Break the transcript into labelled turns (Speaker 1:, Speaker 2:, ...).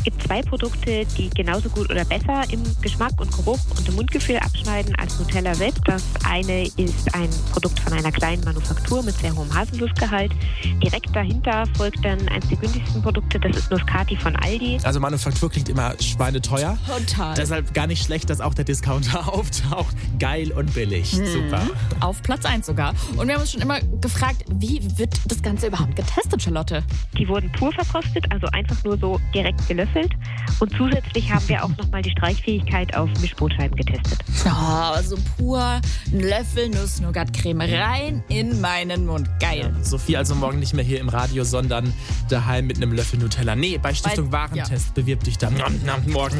Speaker 1: Es gibt 2 Produkte, die genauso gut oder besser im Geschmack und Geruch und im Mundgefühl abschneiden als Nutella selbst. Das eine ist ein Produkt von einer kleinen Manufaktur mit sehr hohem Haselnussgehalt. Direkt dahinter folgt dann eines der günstigsten Produkte, das ist Muscati von Aldi.
Speaker 2: Also Manufaktur klingt immer schweineteuer.
Speaker 3: Total.
Speaker 2: Deshalb gar nicht schlecht, dass auch der Discounter auftaucht. Geil und billig. Super.
Speaker 3: Auf Platz 1 sogar. Und wir haben uns schon immer gefragt, wie wird das Ganze überhaupt getestet, Charlotte?
Speaker 1: Die wurden pur verkostet, also einfach nur so direkt gelöffelt. Und zusätzlich haben wir auch nochmal die Streichfähigkeit auf Mischbrotscheiben getestet.
Speaker 3: Oh, so pur ein Löffel Nuss-Nougat-Creme rein in meinen Mund. Geil.
Speaker 2: Sophie also morgen nicht mehr hier im Radio, sondern daheim mit einem Löffel Nutella. Nee, bei Stiftung Warentest bewirb dich da morgen